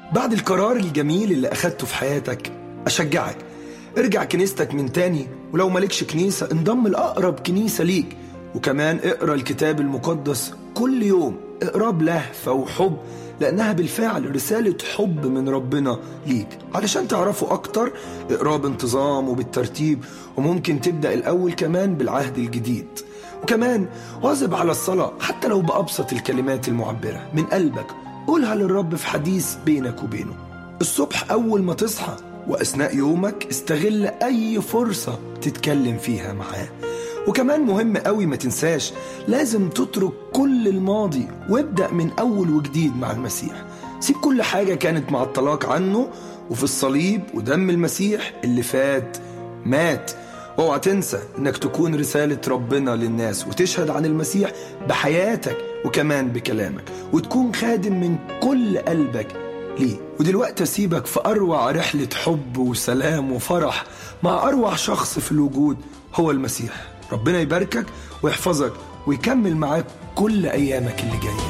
بعد القرار الجميل اللي أخدته في حياتك أشجعك ارجع كنيستك من تاني، ولو مالكش كنيسة انضم لأقرب كنيسة ليك، وكمان اقرأ الكتاب المقدس كل يوم، اقرأ بلهفة وحب، لأنها بالفعل رسالة حب من ربنا ليك. علشان تعرفوا أكتر اقرأ بانتظام وبالترتيب، وممكن تبدأ الأول كمان بالعهد الجديد. وكمان واظب على الصلاة حتى لو بأبسط الكلمات المعبرة من قلبك، قولها للرب في حديث بينك وبينه. الصبح أول ما تصحى وأثناء يومك استغل أي فرصة تتكلم فيها معاه. وكمان مهم قوي ما تنساش لازم تترك كل الماضي وابدأ من أول وجديد مع المسيح. سيب كل حاجة كانت معطلاك عنه وفي الصليب ودم المسيح اللي فات مات. اوعى تنسى انك تكون رسالة ربنا للناس وتشهد عن المسيح بحياتك وكمان بكلامك، وتكون خادم من كل قلبك ليه. ودلوقتي أسيبك في أروع رحلة حب وسلام وفرح مع أروع شخص في الوجود هو المسيح. ربنا يباركك ويحفظك ويكمل معاك كل أيامك اللي جاية.